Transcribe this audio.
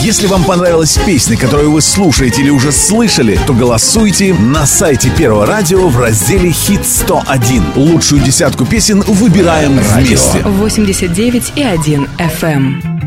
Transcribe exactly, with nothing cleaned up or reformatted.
Если вам понравилась песня, которую вы слушаете или уже слышали, то голосуйте на сайте Первого радио в разделе «Хит сто один». Лучшую десятку песен выбираем вместе. восемьдесят девять и один эф эм.